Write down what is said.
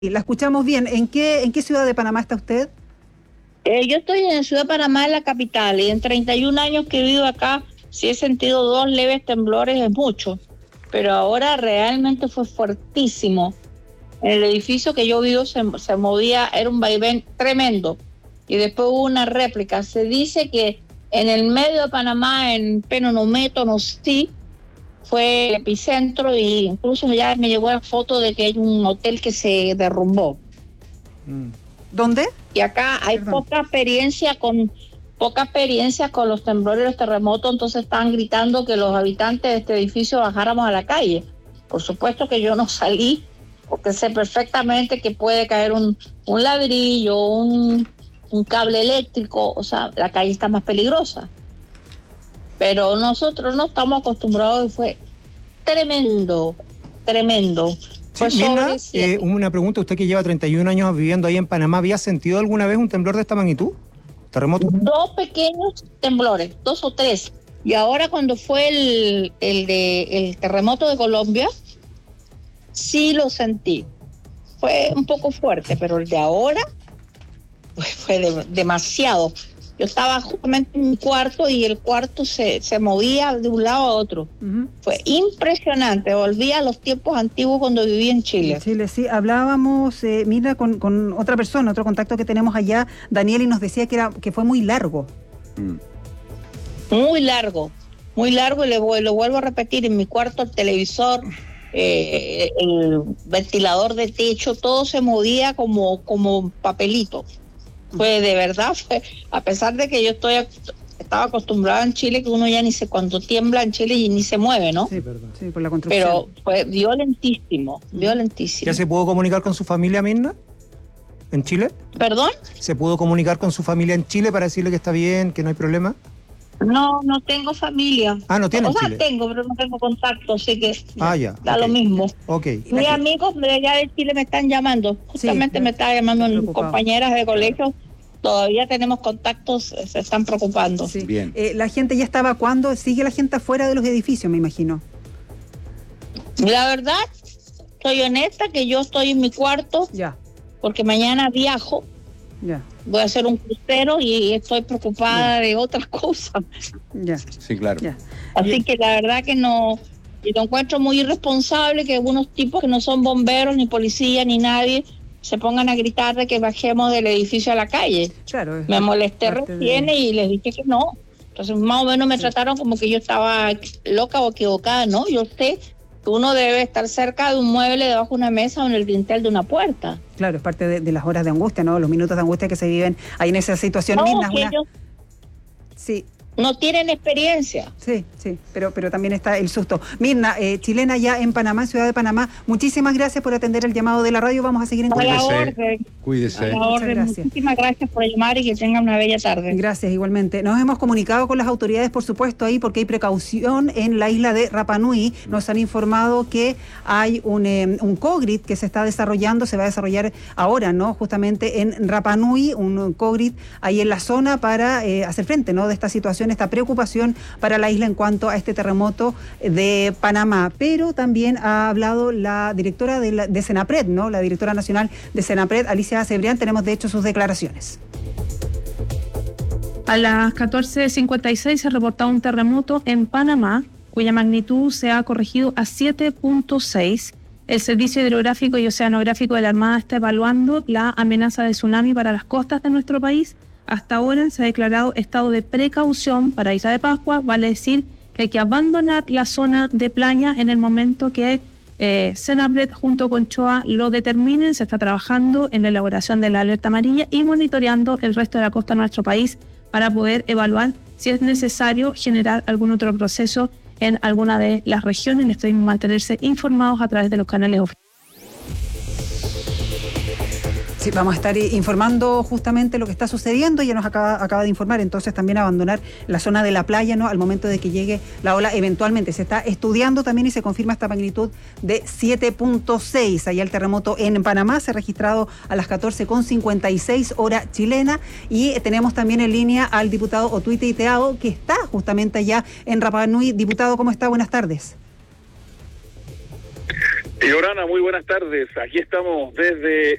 La escuchamos bien. ¿En qué ciudad de Panamá está usted? Yo estoy en la ciudad de Panamá, en la capital, y en 31 años que vivo acá, sí he sentido 2 leves temblores, es mucho, pero ahora realmente fue fuertísimo. En el edificio que yo vivo se movía, era un vaivén tremendo, y después hubo una réplica. Se dice que en el medio de Panamá, en Penonomé, sí, fue el epicentro, y incluso ya me llegó la foto de que hay un hotel que se derrumbó. ¿Dónde? Y acá hay poca experiencia con los temblores y los terremotos, entonces estaban gritando que los habitantes de este edificio bajáramos a la calle. Por supuesto que yo no salí, porque sé perfectamente que puede caer un ladrillo, un cable eléctrico, o sea, la calle está más peligrosa. Pero nosotros no estamos acostumbrados y fue tremendo, tremendo. Sí, Mirna, una pregunta, usted que lleva 31 años viviendo ahí en Panamá, ¿había sentido alguna vez un temblor de esta magnitud? ¿Terremoto? 2 pequeños temblores, 2 o 3. Y ahora cuando fue el terremoto de Colombia, sí lo sentí. Fue un poco fuerte, pero el de ahora fue demasiado. Yo estaba justamente en mi cuarto y el cuarto se movía de un lado a otro. Fue impresionante. Volví a los tiempos antiguos cuando viví en Chile. En Chile, sí. Hablábamos, mira, con otra persona, otro contacto que tenemos allá, Daniel, y nos decía que fue muy largo. Muy largo, y lo vuelvo a repetir. En mi cuarto el televisor, el ventilador de techo, todo se movía como papelito. Fue de verdad, a pesar de que yo estaba acostumbrada en Chile, que uno ya ni sé cuando tiembla en Chile y ni se mueve, ¿no? Sí, perdón. Sí, por la construcción. Pero fue violentísimo. ¿Ya se pudo comunicar con su familia, Mirna, en Chile? ¿Perdón? ¿Se pudo comunicar con su familia en Chile para decirle que está bien, que no hay problema? No tengo familia. Ah, ¿no tiene en Chile? Tengo, pero no tengo contacto, así que ya. Da lo mismo. Okay. Mis amigos de allá de Chile me están llamando. Justamente me está llamando compañeras de colegio. Todavía tenemos contactos, se están preocupando. Sí. Bien. La gente ya está evacuando. ¿Sigue la gente afuera de los edificios, me imagino? La verdad, soy honesta, que yo estoy en mi cuarto. Ya. Porque mañana viajo. Ya. Voy a hacer un crucero y estoy preocupada de otras cosas. Ya. Sí, claro. Ya. Así que la verdad que no, yo lo encuentro muy irresponsable que algunos tipos que no son bomberos, ni policía, ni nadie, se pongan a gritar de que bajemos del edificio a la calle. Claro. Me molesté recién y les dije que no. Entonces más o menos me trataron como que yo estaba loca o equivocada. No, yo sé que uno debe estar cerca de un mueble, debajo de una mesa o en el dintel de una puerta. Claro, es parte de las horas de angustia, ¿no? Los minutos de angustia que se viven ahí en esa situación. No, Mirna, que ellos sí. No tienen experiencia. Sí, pero también está el susto. Mirna, chilena ya en Panamá, Ciudad de Panamá, muchísimas gracias por atender el llamado de la radio. Vamos a seguir en contacto. Cuídese. Muchísimas gracias por llamar y que tengan una bella tarde. Gracias, igualmente. Nos hemos comunicado con las autoridades, por supuesto, ahí porque hay precaución en la isla de Rapa Nui. Nos han informado que hay un COGRID que se está desarrollando, se va a desarrollar ahora, ¿no? Justamente en Rapa Nui, un COGRID ahí en la zona para hacer frente, ¿no? De esta situación, esta preocupación para la isla en cuanto a este terremoto de Panamá. Pero también ha hablado la directora de Senapred, ¿no? La directora nacional de Senapred, Alicia Cebrián. Tenemos de hecho sus declaraciones. A las 14:56 se reportó un terremoto en Panamá, cuya magnitud se ha corregido a 7.6. El Servicio Hidrográfico y Oceanográfico de la Armada está evaluando la amenaza de tsunami para las costas de nuestro país. Hasta ahora se ha declarado estado de precaución para Isla de Pascua, vale decir que hay que abandonar la zona de playa en el momento que Senapred junto con CHOA lo determinen. Se está trabajando en la elaboración de la alerta amarilla y monitoreando el resto de la costa de nuestro país para poder evaluar si es necesario generar algún otro proceso en alguna de las regiones. Les estoy mantenerse informados a través de los canales oficiales. Sí, vamos a estar informando justamente lo que está sucediendo. Ya nos acaba de informar, entonces también abandonar la zona de la playa, ¿no? Al momento de que llegue la ola, eventualmente. Se está estudiando también y se confirma esta magnitud de 7.6. Allá el terremoto en Panamá se ha registrado a las 14:56 hora chilena. Y tenemos también en línea al diputado Otuite Iteao, que está justamente allá en Rapa Nui. Diputado, ¿cómo está? Buenas tardes. Orana, muy buenas tardes. Aquí estamos desde